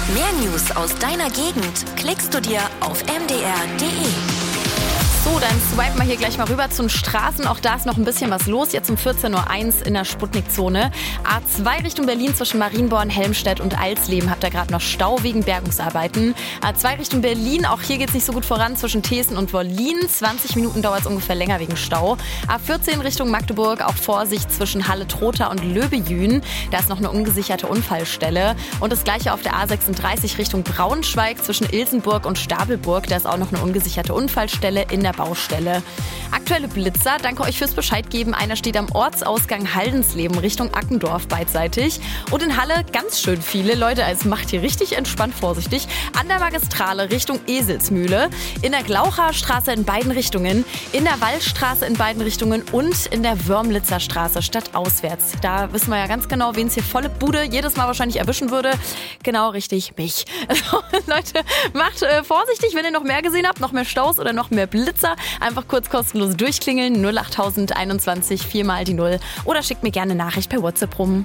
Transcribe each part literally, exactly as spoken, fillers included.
Mehr News aus deiner Gegend klickst du dir auf m d r punkt d e. So, dann swipen wir hier gleich mal rüber zu den Straßen. Auch da ist noch ein bisschen was los. Jetzt um vierzehn Uhr eins in der Sputnik-Zone. A zwei Richtung Berlin zwischen Marienborn, Helmstedt und Alsleben habt ihr gerade noch Stau wegen Bergungsarbeiten. A zwei Richtung Berlin, auch hier geht es nicht so gut voran zwischen Thesen und Wollin. zwanzig Minuten dauert es ungefähr länger wegen Stau. A vierzehn Richtung Magdeburg, auch Vorsicht zwischen Halle-Trotha und Löbejün. Da ist noch eine ungesicherte Unfallstelle. Und das gleiche auf der A sechsunddreißig Richtung Braunschweig zwischen Ilsenburg und Stapelburg. Da ist auch noch eine ungesicherte Unfallstelle in der Baustelle. Aktuelle Blitzer, danke euch fürs Bescheid geben. Einer steht am Ortsausgang Haldensleben Richtung Ackendorf beidseitig. Und in Halle ganz schön viele. Leute, es macht hier richtig entspannt vorsichtig. An der Magistrale Richtung Eselsmühle. In der Glaucherstraße in beiden Richtungen. In der Wallstraße in beiden Richtungen. Und in der Wörmlitzer Straße stadtauswärts. Da wissen wir ja ganz genau, wen es hier volle Bude jedes Mal wahrscheinlich erwischen würde. Genau richtig, mich. Also, Leute, macht äh, vorsichtig, wenn ihr noch mehr gesehen habt, noch mehr Staus oder noch mehr Blitzer. Einfach kurz kostenlos durchklingeln, null acht einundzwanzig, viermal die Null. Oder schickt mir gerne eine Nachricht per WhatsApp rum.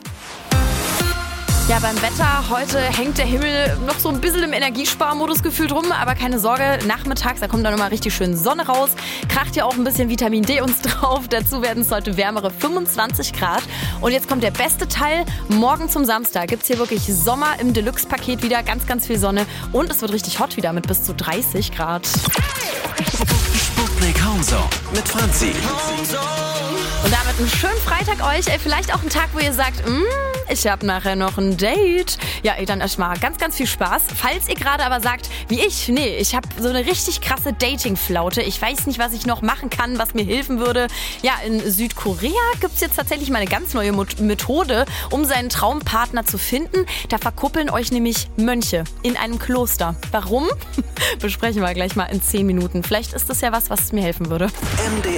Ja, beim Wetter heute hängt der Himmel noch so ein bisschen im Energiesparmodus gefühlt rum, aber keine Sorge, nachmittags, da kommt dann nochmal richtig schön Sonne raus, kracht ja auch ein bisschen Vitamin D uns drauf, dazu werden es heute wärmere fünfundzwanzig Grad. Und jetzt kommt der beste Teil, morgen zum Samstag gibt es hier wirklich Sommer im Deluxe-Paket wieder, ganz, ganz viel Sonne und es wird richtig hot wieder mit bis zu dreißig Grad. Sputnik Homezone mit Franzi. Und damit einen schönen Freitag euch, ey, vielleicht auch einen Tag, wo ihr sagt, mm, ich habe nachher noch ein Date. Ja, ey, dann erstmal ganz, ganz viel Spaß. Falls ihr gerade aber sagt, wie ich, nee, ich habe so eine richtig krasse Dating-Flaute. Ich weiß nicht, was ich noch machen kann, was mir helfen würde. Ja, in Südkorea gibt es jetzt tatsächlich mal eine ganz neue Methode, um seinen Traumpartner zu finden. Da verkuppeln euch nämlich Mönche in einem Kloster. Warum? Besprechen wir gleich mal in zehn Minuten. Vielleicht ist das ja was, was mir helfen würde. M D